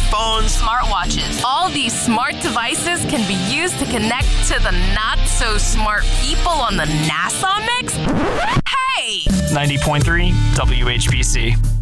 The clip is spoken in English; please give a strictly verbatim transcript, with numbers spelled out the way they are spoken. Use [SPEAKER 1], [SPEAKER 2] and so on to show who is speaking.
[SPEAKER 1] smartphones,
[SPEAKER 2] smartwatches. All these smart devices can be used to connect to the not-so-smart people on the NASA mix? Hey!
[SPEAKER 3] ninety point three W H B C.